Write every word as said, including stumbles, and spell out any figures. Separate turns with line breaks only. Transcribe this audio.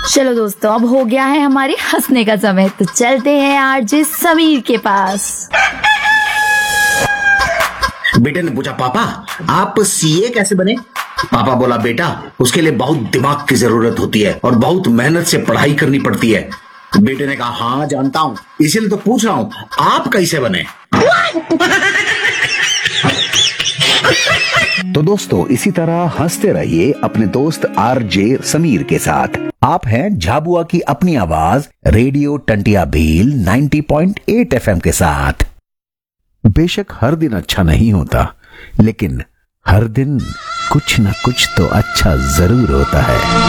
चलो दोस्तों, अब हो गया है हमारे हंसने का समय, तो चलते हैं आरजे समीर के पास।
बेटे ने पूछा, पापा आप सीए कैसे बने? पापा बोला, बेटा उसके लिए बहुत दिमाग की जरूरत होती है और बहुत मेहनत से पढ़ाई करनी पड़ती है। बेटे ने कहा, हाँ जानता हूँ, इसीलिए तो पूछ रहा हूँ आप कैसे बने?
तो दोस्तों, इसी तरह हंसते रहिए अपने दोस्त आरजे समीर के साथ। आप हैं झाबुआ की अपनी आवाज रेडियो टंटिया भील नब्बे पॉइंट आठ एफएम के साथ। बेशक हर दिन अच्छा नहीं होता, लेकिन हर दिन कुछ न कुछ तो अच्छा जरूर होता है।